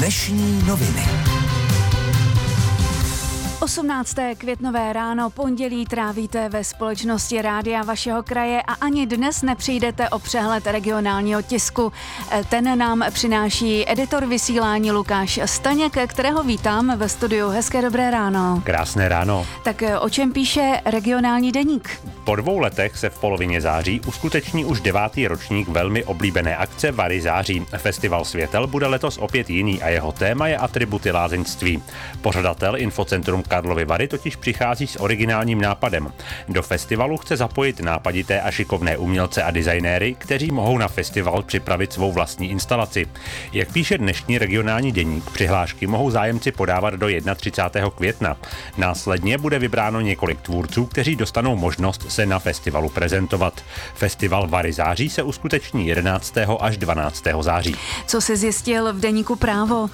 Dnešní noviny. 18. květnové ráno pondělí trávíte ve společnosti Rádia vašeho kraje a ani dnes nepřijdete o přehled regionálního tisku. Ten nám přináší editor vysílání Lukáš Staněk, kterého vítám ve studiu. Hezké dobré ráno. Krásné ráno. Tak o čem píše regionální deník? Po 2 letech se v polovině září uskuteční už 9. ročník velmi oblíbené akce Vary září. Festival světel bude letos opět jiný a jeho téma je atributy lázeňství. Pořadatel Infocentrum Karlovy Vary totiž přichází s originálním nápadem. Do festivalu chce zapojit nápadité a šikovné umělce a designéry, kteří mohou na festival připravit svou vlastní instalaci. Jak píše dnešní regionální deník, přihlášky mohou zájemci podávat do 31. května. Následně bude vybráno několik tvůrců, kteří dostanou možnost se na festivalu prezentovat. Festival Vary září se uskuteční 11. až 12. září. Co se zjistil v deníku Právo?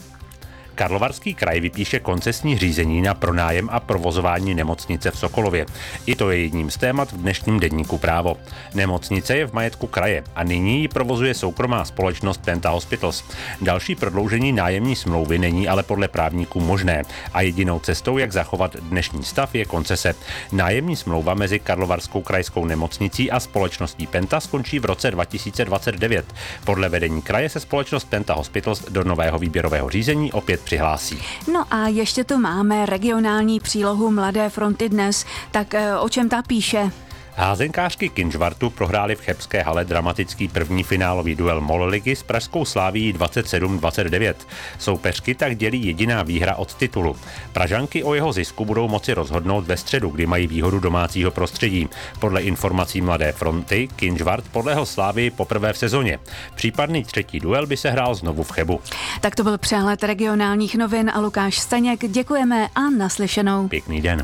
Karlovarský kraj vypíše koncesní řízení na pronájem a provozování nemocnice v Sokolově. I to je jedním z témat v dnešním deníku Právo. Nemocnice je v majetku kraje a nyní ji provozuje soukromá společnost Penta Hospitals. Další prodloužení nájemní smlouvy není ale podle právníků možné a jedinou cestou, jak zachovat dnešní stav, je koncese. Nájemní smlouva mezi Karlovarskou krajskou nemocnicí a společností Penta skončí v roce 2029. Podle vedení kraje se společnost Penta Hospitals do nového výběrového řízení opět přihlásí. No a ještě tu máme regionální přílohu Mladé fronty dnes, tak o čem ta píše? Házenkářky Kynžvartu prohrály v Chebské hale dramatický první finálový duel Molligy s pražskou Slavií 27-29. Soupeřky tak dělí jediná výhra od titulu. Pražanky o jeho zisku budou moci rozhodnout ve středu, kdy mají výhodu domácího prostředí. Podle informací Mladé fronty Kynžvart podlehl Slavii poprvé v sezóně. Případný třetí duel by se hrál znovu v Chebu. Tak to byl přehled regionálních novin a Lukáš Staněk. Děkujeme a naslyšenou. Pěkný den.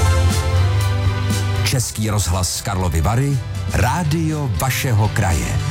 Český rozhlas Karlovy Vary, rádio vašeho kraje.